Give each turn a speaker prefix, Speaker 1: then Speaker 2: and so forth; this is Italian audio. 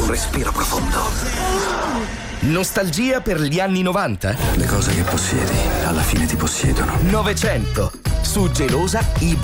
Speaker 1: un respiro profondo.
Speaker 2: Nostalgia per gli anni 90?
Speaker 1: Le cose che possiedi, alla fine ti possiedono.
Speaker 2: 900. Su Gelosa, i